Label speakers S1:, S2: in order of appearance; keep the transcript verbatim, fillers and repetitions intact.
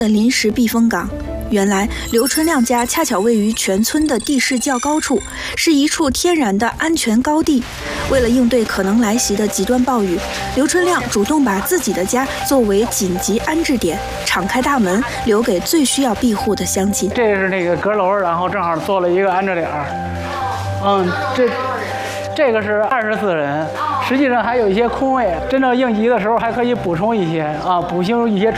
S1: 的临时避风港。原来刘春亮家恰巧位于全村的地势较高处，是一处天然的安全高地。为了应对可能来袭的极端暴雨，刘春亮主动把自己的家作为紧急安置点，敞开大门，留给最需要庇护的乡亲。
S2: 这是那个阁楼，然后正好做了一个安置点儿。嗯，这这个是二十四人，实际上还有一些空位，真正应急的时候还可以补充一些啊，补充一些。